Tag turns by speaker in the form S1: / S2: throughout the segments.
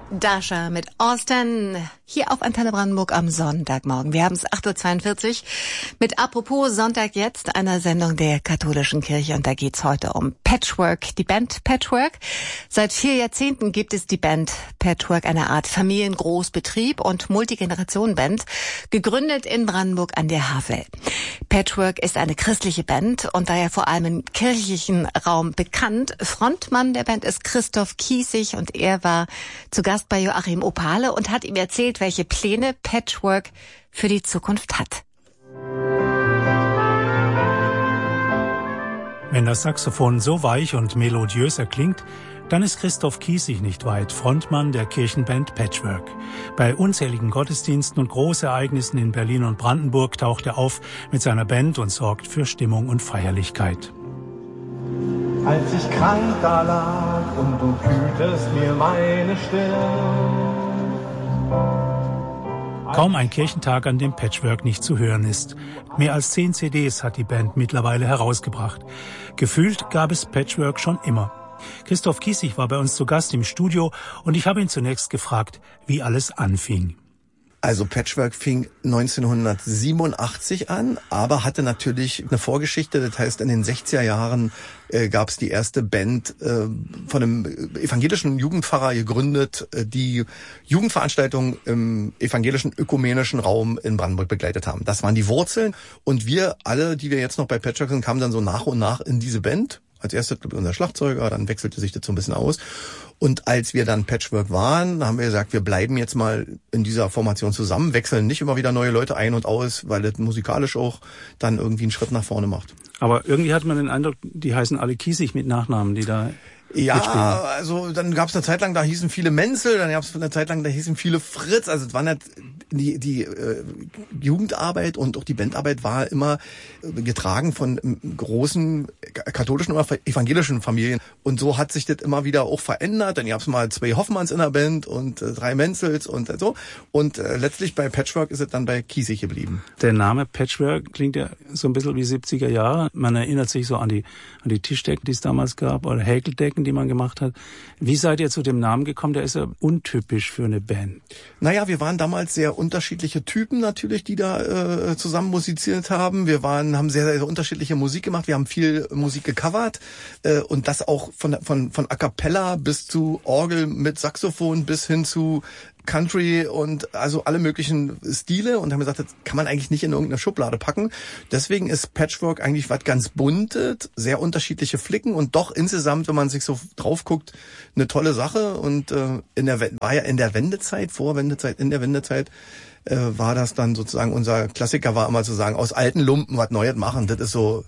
S1: Dasha mit Austin hier auf Antenne Brandenburg am Sonntagmorgen. Wir haben es 8.42 Uhr mit Apropos Sonntag jetzt, einer Sendung der katholischen Kirche. Und da geht's heute um Patchwork, die Band Patchwork. Seit 4 Jahrzehnten gibt es die Band Patchwork, eine Art Familiengroßbetrieb und Multigenerationenband, gegründet in Brandenburg an der Havel. Patchwork ist eine christliche Band und daher vor allem im kirchlichen Raum bekannt. Frontmann der Band ist Christoph Kiesig und er war zu Gast bei Joachim Opale und hat ihm erzählt, welche Pläne Patchwork für die Zukunft hat.
S2: Wenn das Saxophon so weich und melodiös erklingt, dann ist Christoph Kiesig nicht weit, Frontmann der Kirchenband Patchwork. Bei unzähligen Gottesdiensten und Großereignissen in Berlin und Brandenburg taucht er auf mit seiner Band und sorgt für Stimmung und Feierlichkeit.
S3: Als ich krank da lag und du kühltest mir meine Stirn.
S2: Kaum ein Kirchentag, an dem Patchwork nicht zu hören ist. Mehr als 10 CDs hat die Band mittlerweile herausgebracht. Gefühlt gab es Patchwork schon immer. Christoph Kiesig war bei uns zu Gast im Studio und ich habe ihn zunächst gefragt, wie alles anfing.
S4: Also Patchwork fing 1987 an, aber hatte natürlich eine Vorgeschichte. Das heißt, in den 60er Jahren gab es die erste Band von einem evangelischen Jugendpfarrer gegründet, die Jugendveranstaltungen im evangelischen ökumenischen Raum in Brandenburg begleitet haben. Das waren die Wurzeln. Und wir alle, die wir jetzt noch bei Patchwork sind, kamen dann so nach und nach in diese Band. Als erstes unser Schlagzeuger, dann wechselte sich das so ein bisschen aus. Und als wir dann Patchwork waren, haben wir gesagt, wir bleiben jetzt mal in dieser Formation zusammen, wechseln nicht immer wieder neue Leute ein und aus, weil das musikalisch auch dann irgendwie einen Schritt nach vorne macht.
S2: Aber irgendwie hat man den Eindruck, die heißen alle Kiesig mit Nachnamen, die da mitspielen.
S4: Also dann gab es eine Zeit lang, da hießen viele Menzel, dann gab es eine Zeit lang, da hießen viele Fritz. Also es waren halt die Jugendarbeit und auch die Bandarbeit war immer getragen von großen katholischen oder evangelischen Familien. Und so hat sich das immer wieder auch verändert. Dann gab es mal 2 Hoffmanns in der Band und 3 Menzels und so. Und letztlich bei Patchwork ist es dann bei Kiesig geblieben.
S2: Der Name Patchwork klingt ja so ein bisschen wie 70er Jahre. Man erinnert sich so an die Tischdecken, die es damals gab, oder Häkeldecken, die man gemacht hat. Wie seid ihr zu dem Namen gekommen? Der ist ja untypisch für eine Band.
S4: Naja, wir waren damals sehr unterschiedliche Typen natürlich, die da zusammen musiziert haben. Wir haben sehr, sehr unterschiedliche Musik gemacht. Wir haben viel Musik gecovert und das auch von A Cappella bis zu Orgel mit Saxophon bis hin zu Country und also alle möglichen Stile und haben gesagt, das kann man eigentlich nicht in irgendeine Schublade packen. Deswegen ist Patchwork eigentlich was ganz Buntes, sehr unterschiedliche Flicken und doch insgesamt, wenn man sich so drauf guckt, eine tolle Sache. Und war ja in der Wendezeit, in der Wendezeit war das dann sozusagen, unser Klassiker war immer zu sagen, aus alten Lumpen was Neues machen, das ist so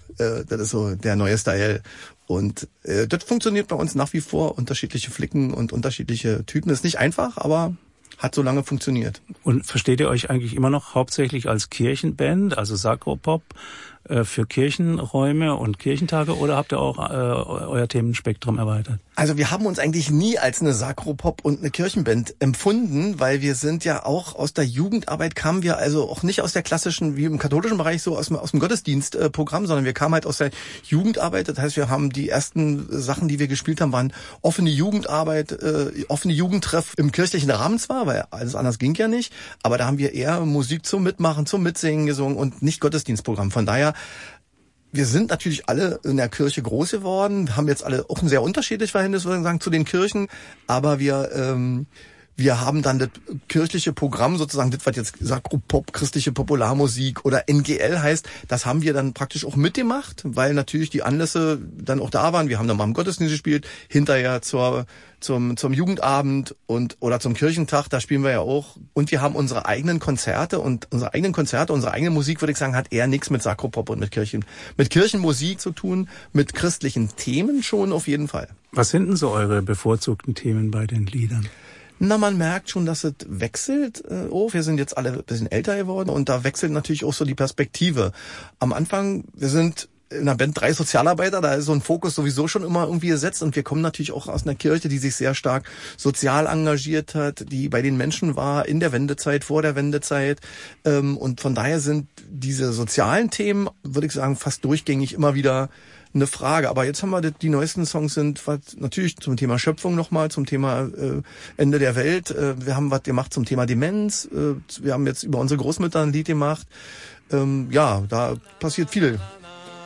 S4: der neue Style. Und das funktioniert bei uns nach wie vor, unterschiedliche Flicken und unterschiedliche Typen. Das ist nicht einfach, aber hat so lange funktioniert.
S2: Und versteht ihr euch eigentlich immer noch hauptsächlich als Kirchenband, also Sakropop, für Kirchenräume und Kirchentage, oder habt ihr auch euer Themenspektrum erweitert?
S4: Also wir haben uns eigentlich nie als eine Sakropop und eine Kirchenband empfunden, weil wir sind ja auch aus der Jugendarbeit, kamen wir also auch nicht aus der klassischen, wie im katholischen Bereich, so aus dem Gottesdienstprogramm, sondern wir kamen halt aus der Jugendarbeit. Das heißt, wir haben die ersten Sachen, die wir gespielt haben, waren offene Jugendarbeit, offene Jugendtreff im kirchlichen Rahmen zwar, weil alles anders ging ja nicht, aber da haben wir eher Musik zum Mitmachen, zum Mitsingen gesungen und nicht Gottesdienstprogramm. Von daher, wir sind natürlich alle in der Kirche groß geworden, haben jetzt alle auch ein sehr unterschiedliches Verhältnis, würde ich sagen, zu den Kirchen, aber wir haben dann das kirchliche Programm sozusagen, das was jetzt Sakropop, christliche Popularmusik oder NGL heißt, das haben wir dann praktisch auch mitgemacht, weil natürlich die Anlässe dann auch da waren. Wir haben dann mal im Gottesdienst gespielt, hinterher zum Jugendabend oder zum Kirchentag, da spielen wir ja auch. Und wir haben unsere eigenen Konzerte und unsere eigene Musik, würde ich sagen, hat eher nichts mit Sakropop und mit Kirchenmusik zu tun, mit christlichen Themen schon auf jeden Fall.
S2: Was sind denn so eure bevorzugten Themen bei den Liedern?
S4: Na, man merkt schon, dass es wechselt. Wir sind jetzt alle ein bisschen älter geworden und da wechselt natürlich auch so die Perspektive. Am Anfang, wir sind in der Band 3 Sozialarbeiter, da ist so ein Fokus sowieso schon immer irgendwie gesetzt und wir kommen natürlich auch aus einer Kirche, die sich sehr stark sozial engagiert hat, die bei den Menschen war, in der Wendezeit, vor der Wendezeit, und von daher sind diese sozialen Themen, würde ich sagen, fast durchgängig immer wieder eine Frage. Aber jetzt haben wir die neuesten Songs sind natürlich zum Thema Schöpfung nochmal, zum Thema Ende der Welt. Wir haben was gemacht zum Thema Demenz. Wir haben jetzt über unsere Großmütter ein Lied gemacht. Ja, da passiert viel.